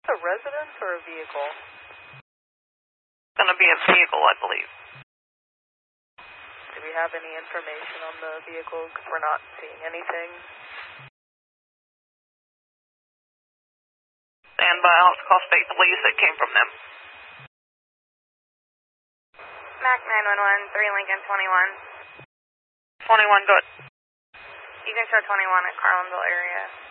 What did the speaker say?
A residence or a vehicle? It's going to be a vehicle, I believe. Do we have any information on the vehicle? Because we're not seeing anything. Stand by, I'll call state police. It came from them. MAC 911, 3 Lincoln 21. 21, good. You can show 21 at Carlinville area.